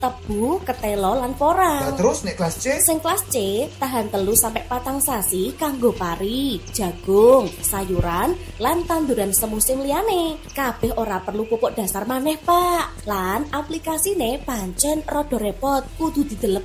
tebu, ketelo lan porang. Lah terus nek kelas C? Sing kelas C tahan 3-4 sasi kanggo pari, jagung, sayuran, lan tanduran semusim liyane. Kabeh ora perlu pupuk dasar maneh, Pak. Lan aplikasine pancen rada repot, kudu didelep